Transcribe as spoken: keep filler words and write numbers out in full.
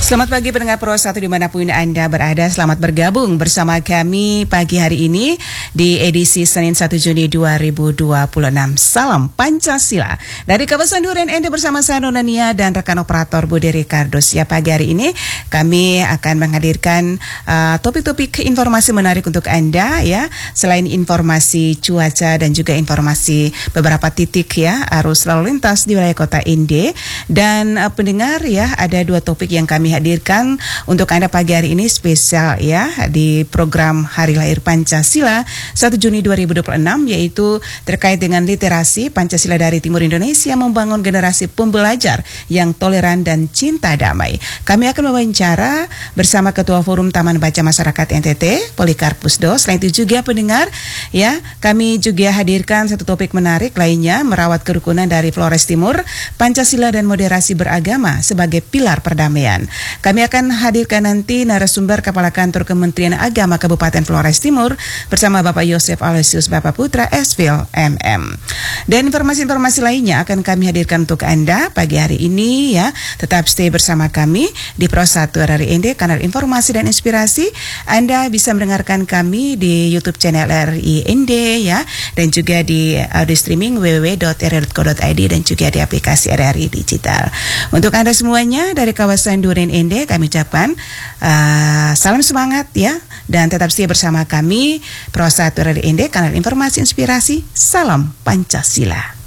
Selamat pagi pendengar Pro satu dimanapun Anda berada. Selamat bergabung bersama kami pagi hari ini di edisi Senin satu Juni dua ribu dua puluh enam. Salam Pancasila. Dari kawasan Duren Ende bersama saya Nona Nia dan rekan operator Budi Ricardo. Ya, pagi hari ini kami akan menghadirkan uh, topik-topik informasi menarik untuk Anda ya. Selain informasi cuaca dan juga informasi beberapa titik ya arus lalu lintas di wilayah kota Ende. Dan uh, pendengar ya, ada dua topik yang kami hadirkan untuk Anda pagi hari ini spesial ya di program Hari Lahir Pancasila satu Juni dua ribu dua puluh enam, yaitu terkait dengan literasi Pancasila dari Timur Indonesia membangun generasi pembelajar yang toleran dan cinta damai. Kami akan mewawancara bersama Ketua Forum Taman Baca Masyarakat N T T, Polikarpus Do. Selain itu juga pendengar ya, kami juga hadirkan satu topik menarik lainnya, merawat kerukunan dari Flores Timur, Pancasila dan moderasi beragama sebagai pilar perdamaian. Kami akan hadirkan nanti narasumber Kepala Kantor Kementerian Agama Kabupaten Flores Timur bersama Bapak Yosef Aloysius Bapak Putra Esvil M M. Dan informasi-informasi lainnya akan kami hadirkan untuk Anda pagi hari ini ya. Tetap stay bersama kami di Pro satu R R I Ende, kanal informasi dan inspirasi. Anda bisa mendengarkan kami di YouTube channel R R I Ende ya, dan juga di audio streaming w w w dot r r i dot co dot i d dan juga di aplikasi R R I Digital. Untuk Anda semuanya dari kawasan Duren Ende, kami ucapkan uh, salam semangat ya, dan tetap setia bersama kami Pro satu R R I Ende, kanal informasi inspirasi. Salam Pancasila.